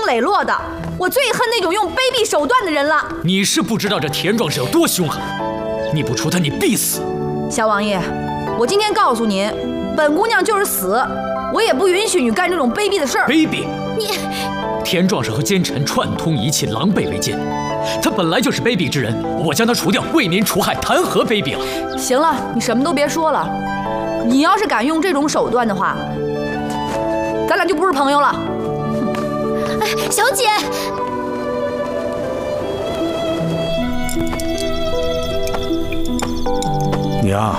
磊落的。我最恨那种用卑鄙手段的人了。 你是不知道这田壮士有多凶狠，你不除他，你必死。 小王爷，我今天告诉您，本姑娘就是死，我也不允许你干这种卑鄙的事儿。 卑鄙！ 你， 田壮士和奸臣串通一气，狼狈为奸。他本来就是卑鄙之人，我将他除掉，为民除害，谈何卑鄙了？ 行了，你什么都别说了。你要是敢用这种手段的话，咱俩就不是朋友了。 哎，小姐， 娘，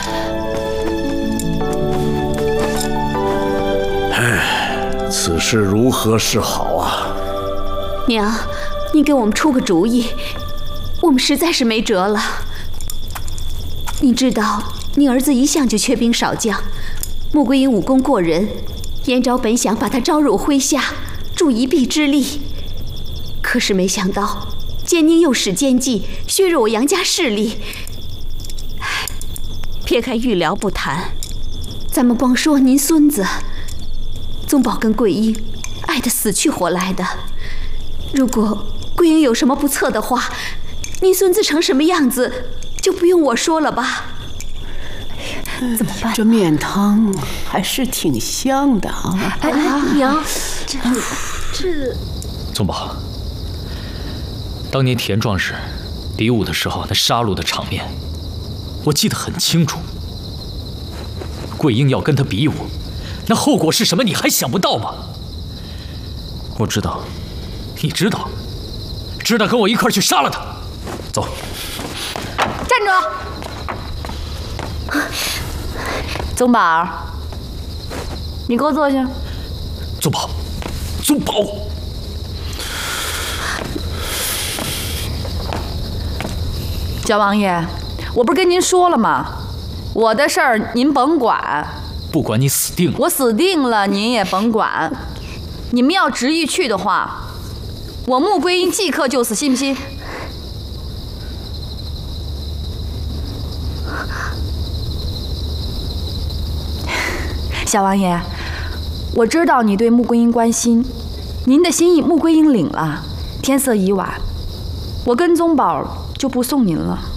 唉，此事如何是好啊？ 娘，你给我们出个主意，我们实在是没辙了。你知道，你儿子一向就缺兵少将，穆桂英武功过人，燕昭本想把他招入麾下，助一臂之力，可是没想到奸宁又使奸计，削弱我杨家势力。撇开预疗不谈，咱们光说您孙子，宗宝跟桂英爱得死去活来的。如果桂英有什么不测的话，您孙子成什么样子，就不用我说了吧？ 怎么办？这面汤还是挺香的啊！ 哎，娘， 这宗宝，当年田壮士比武的时候，那杀戮的场面，我记得很清楚。桂英要跟他比武，那后果是什么？你还想不到吗？ 我知道。 你知道？知道跟我一块去杀了他。走。 站住！宗宝，你给我坐下。 宗宝，宗宝。 小王爷，我不是跟您说了吗？我的事儿您甭管。 不管你死定了。 我死定了，您也甭管。你们要执意去的话，我穆桂英即刻就死，信不信？小王爷，我知道你对穆桂英关心，您的心意穆桂英领了。天色已晚，我跟宗宝就不送您了。